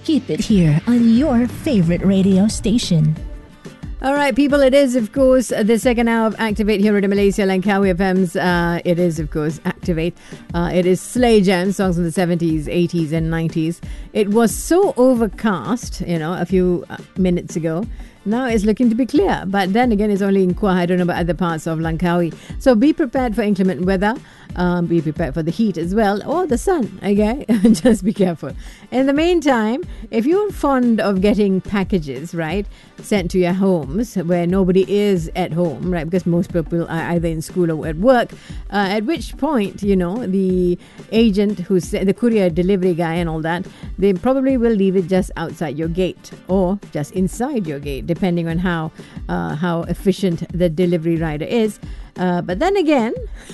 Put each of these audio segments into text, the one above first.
Keep it here on your favorite radio station. All right, people, it is, of course, the second hour of Activate here at Malaysia Langkawi FM's. It is, of course, Activate. It is Slay Jam, songs from the 70s, 80s and 90s. It was so overcast, a few minutes ago. Now it's looking to be clear. But then again, it's only in Kuah. I don't know about other parts of Langkawi. So be prepared for inclement weather. Be prepared for the heat as well, or the sun, okay? Just be careful. In the meantime, if you're fond of getting packages, right, sent to your homes where nobody is at home, right, because most people are either in school or at work, at which point, the agent the courier delivery guy and all that, they probably will leave it just outside your gate or just inside your gate, depending on how efficient the delivery rider is. But then again,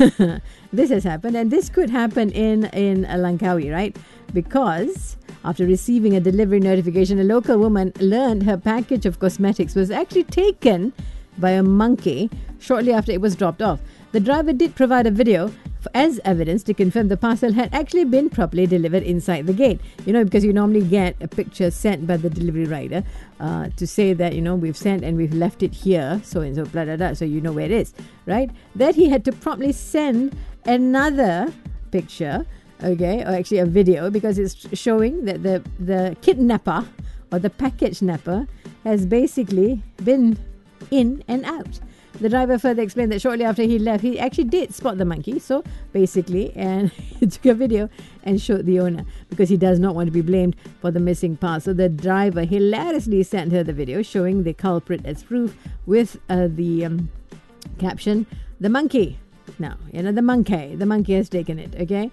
this has happened, and this could happen in Langkawi, right? Because after receiving a delivery notification, a local woman learned her package of cosmetics was actually taken by a monkey shortly after it was dropped off. The driver did provide a video as evidence to confirm the parcel had actually been properly delivered inside the gate. Because you normally get a picture sent by the delivery rider to say that, we've sent and we've left it here, so and so, blah, blah, blah, so you know where it is, right? Then he had to promptly send another picture, okay, or actually a video, because it's showing that the kidnapper or the package napper has basically been in and out. The driver further explained that shortly after he left, he actually did spot the monkey. So basically, and he took a video and showed the owner because he does not want to be blamed for the missing parcel. The driver hilariously sent her the video showing the culprit as proof with the caption, "The monkey." Now, the monkey has taken it, okay?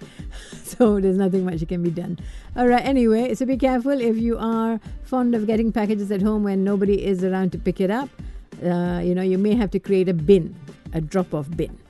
So there's nothing much that can be done. All right, anyway, so be careful if you are fond of getting packages at home when nobody is around to pick it up. You may have to create a bin, a drop-off bin.